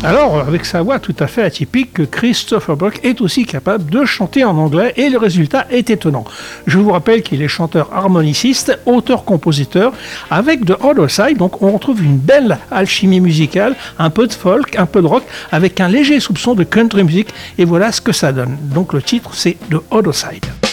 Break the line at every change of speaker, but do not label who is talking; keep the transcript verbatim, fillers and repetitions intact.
Alors, avec sa voix tout à fait atypique, Christopher Buck est aussi capable de chanter en anglais et le résultat est étonnant. Je vous rappelle qu'il est chanteur harmoniciste, auteur-compositeur, avec The Other Side, donc on retrouve une belle alchimie musicale, un peu de folk, un peu de rock, avec un léger soupçon de country music, et voilà ce que ça donne. Donc le titre c'est The Other Side.